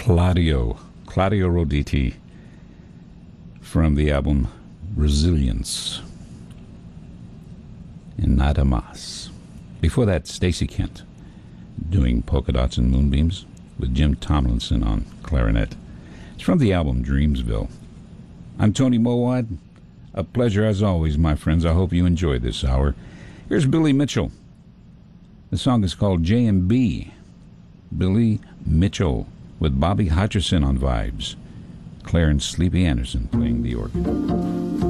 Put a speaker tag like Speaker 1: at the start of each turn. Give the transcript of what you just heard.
Speaker 1: Claudio Roditi from the album Resilience and Nada Mas. Before that, Stacey Kent doing Polka Dots and Moonbeams with Jim Tomlinson on clarinet. It's from the album Dreamsville. I'm Tony Mowat. A pleasure as always, my friends. I hope you enjoyed this hour. Here's Billy Mitchell. The song is called J&B. Billy Mitchell with Bobby Hutcherson on vibes. Clarence Sleepy Anderson playing the organ.